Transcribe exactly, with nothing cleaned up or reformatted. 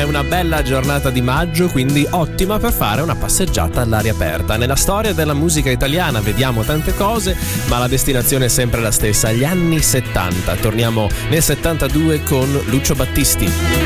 una bella giornata di maggio, quindi ottima per fare una passeggiata all'aria aperta. Nella storia della musica italiana vediamo tante cose, ma la destinazione è sempre la stessa, gli anni settanta. Torniamo nel settantadue con Lucio Battisti.